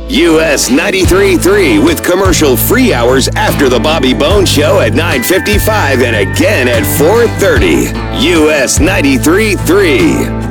US 93.3 with commercial-free hours after the Bobby Bones Show at 9:55 and again at 4:30. US 93.3.